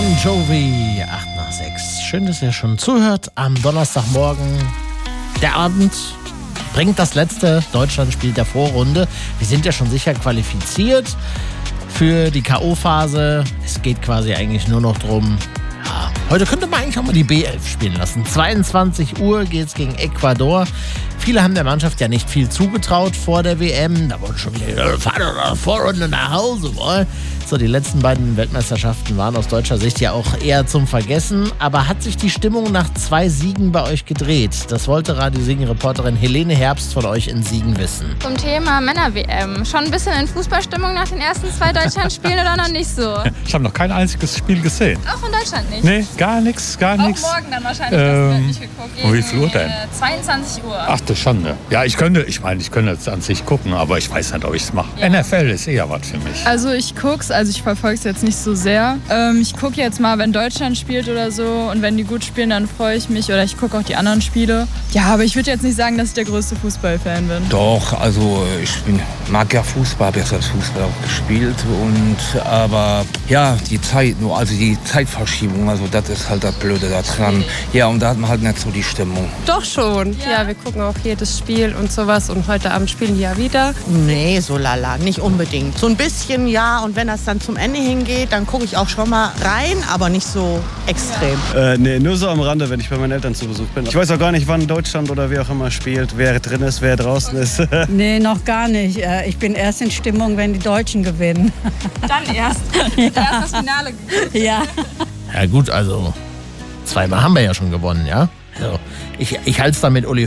Bon Jovi, 8 nach 6. Schön, dass ihr schon zuhört am Donnerstagmorgen. Der Abend bringt das letzte Deutschlandspiel der Vorrunde. Wir sind ja schon sicher qualifiziert für die K.O.-Phase. Es geht quasi eigentlich nur noch drum. Ja, heute könnte man eigentlich auch mal die B11 spielen lassen. 22 Uhr geht's gegen Ecuador. Viele haben der Mannschaft ja nicht viel zugetraut vor der WM. Da wurde schon wieder Vorrunde nach Hause. Boah. So, die letzten beiden Weltmeisterschaften waren aus deutscher Sicht ja auch eher zum Vergessen. Aber hat sich die Stimmung nach 2 Siegen bei euch gedreht? Das wollte Radio Siegen-Reporterin Helene Herbst von euch in Siegen wissen. Zum Thema Männer-WM. Schon ein bisschen in Fußballstimmung nach den ersten 2 Deutschlandspielen oder noch nicht so? Ich habe noch kein einziges Spiel gesehen. Auch in Deutschland nicht? Nee, gar nichts. Auch morgen dann wahrscheinlich, das wird nicht geguckt. Um wie viel Uhr denn? 22 Uhr. Ach du Schande. Ja, ich könnte jetzt an sich gucken, aber ich weiß nicht, ob ich es mache. Ja. NFL ist eher was für mich. Also ich guck's, ich verfolge es jetzt nicht so sehr. Ich gucke jetzt mal, wenn Deutschland spielt oder so, und wenn die gut spielen, dann freue ich mich, oder ich gucke auch die anderen Spiele. Ja, aber ich würde jetzt nicht sagen, dass ich der größte Fußballfan bin. Doch, also mag ja Fußball, habe jetzt als Fußball auch gespielt, aber ja, die Zeitverschiebung, also das ist halt das Blöde da dran. Ja, und da hat man halt nicht so die Stimmung. Doch schon, ja, wir gucken auch jedes Spiel und sowas, und heute Abend spielen die ja wieder. Nee, so lala, nicht unbedingt. So ein bisschen ja, und wenn das dann zum Ende hingeht, dann gucke ich auch schon mal rein, aber nicht so extrem. Nee, nur so am Rande, wenn ich bei meinen Eltern zu Besuch bin. Ich weiß auch gar nicht, wann Deutschland oder wer auch immer spielt, wer drin ist, wer draußen ist. Nee, noch gar nicht. Ich bin erst in Stimmung, wenn die Deutschen gewinnen. Dann erst. Ja. Erst das Finale. Ja. Ja gut, also 2-mal haben wir ja schon gewonnen, ja? Also, ich halte es da mit Uli